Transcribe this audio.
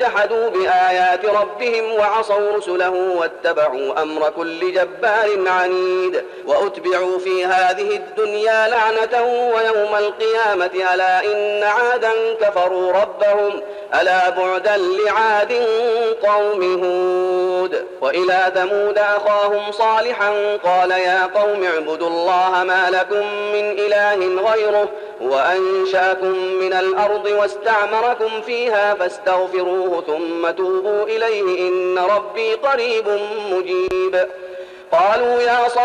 جحدوا بآيات ربهم وعصوا رسله واتبعوا أمر كل جبار عنيد وأتبعوا في هذه الدنيا لعنة ويوم القيامة ألا إن عادا كفروا ربهم ألا بعدا لعاد قوم هود. وإلى ثمود أخاهم صالحا قال يا قوم اعبدوا الله ما لكم من إله غيره وأنشأكم من الأرض واستعمركم فيها فاستغفروه ثم توبوا إليه إن ربي قريب مجيب. قالوا يا